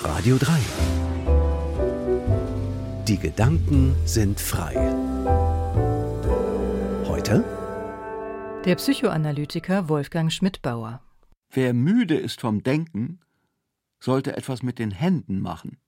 Radio 3. Die Gedanken sind frei. Heute der Psychoanalytiker Wolfgang Schmidbauer. Wer müde ist vom Denken, sollte etwas mit den Händen machen.